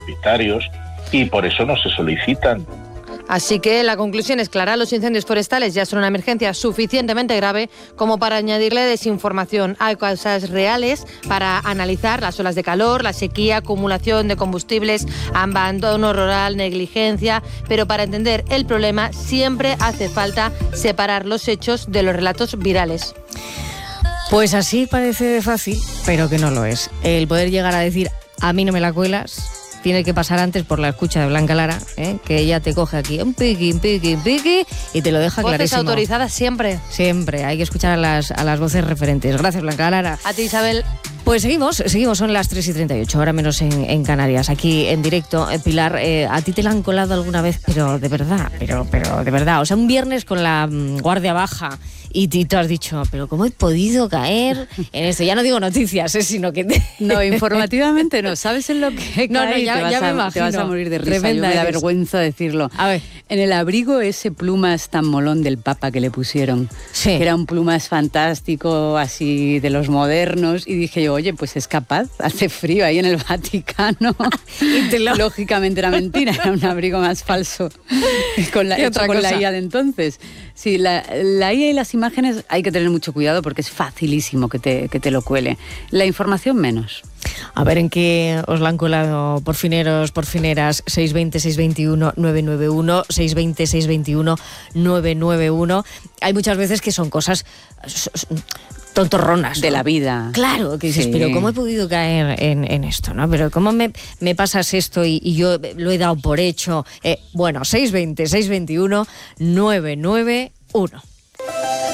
prioritarios y por eso no se solicitan. Así que la conclusión es clara, los incendios forestales ya son una emergencia suficientemente grave como para añadirle desinformación. Hay causas reales para analizar: las olas de calor, la sequía, acumulación de combustibles, abandono rural, negligencia, pero para entender el problema siempre hace falta separar los hechos de los relatos virales. Pues así parece fácil, pero que no lo es. El poder llegar a decir, a mí no me la cuelas, tiene que pasar antes por la escucha de Blanca Lara, que ella te coge aquí un piqui, y te lo deja voces clarísimo. Voces autorizadas siempre. Siempre, hay que escuchar a las voces referentes. Gracias, Blanca Lara. A ti, Isabel. Pues seguimos, son las 3:38, ahora menos en Canarias, aquí en directo. Pilar, a ti te la han colado alguna vez, pero de verdad, o sea, un viernes con la guardia baja y tú has dicho, pero ¿cómo he podido caer en esto? Ya no digo noticias, sino que... No, informativamente no, ¿sabes en lo que no, cae? ya me imagino. Te vas a morir de risa, Tremenda, me da vergüenza decirlo. A ver. En el abrigo ese plumas tan molón del Papa que le pusieron, sí, que era un plumas fantástico, así de los modernos, y dije yo, oye, pues es capaz, hace frío ahí en el Vaticano. Lógicamente era mentira, era un abrigo más falso hecho con la IA de entonces. Sí, la IA y las imágenes hay que tener mucho cuidado porque es facilísimo que te lo cuele. La información menos. A ver en qué os la han colado, porfineros, porfineras. 620-621-991, 620-621-991. Hay muchas veces que son cosas tontorronas, ¿no? De la vida. Claro, que dices, sí, pero ¿cómo he podido caer en esto, no? Pero ¿cómo me pasas esto y yo lo he dado por hecho? Bueno, 620-621-991.